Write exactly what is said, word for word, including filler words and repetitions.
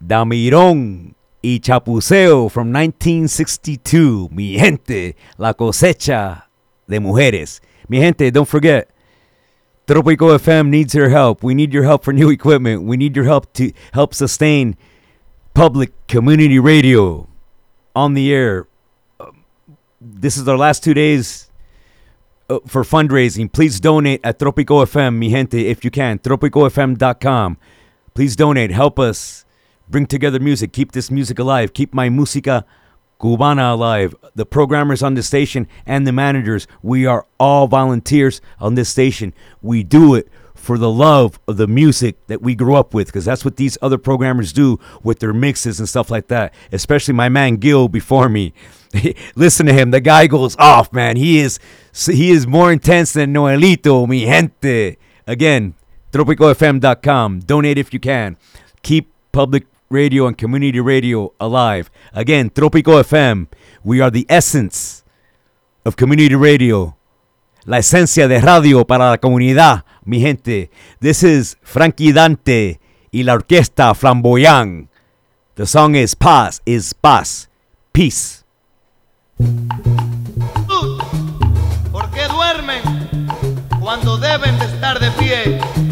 Damirón y Chapuceo from nineteen sixty-two. Mi gente, la cosecha de mujeres. Mi gente, don't forget, Tropico F M needs your help. We need your help for new equipment. We need your help to help sustain public community radio on the air. Um, this is our last two days uh, for fundraising. Please donate at Tropico F M, mi gente, if you can. tropico f m dot com. Please donate. Help us bring together music. Keep this music alive. Keep my música cubana alive. The programmers on this station and the managers, we are all volunteers on this station. We do it for the love of the music that we grew up with, because that's what these other programmers do with their mixes and stuff like that, especially my man Gil before me. Listen to him. The guy goes off, man. He is he is more intense than Noelito, mi gente. Again, tropico f m dot com. Donate if you can. Keep public radio and community radio alive. Again, Tropico F M. We are the essence of community radio. La esencia de radio para la comunidad, mi gente. This is Frankie Dante y la Orquesta Flamboyant. The song is Paz is Paz. Peace. ¿Por qué duermen cuando deben de estar de pie?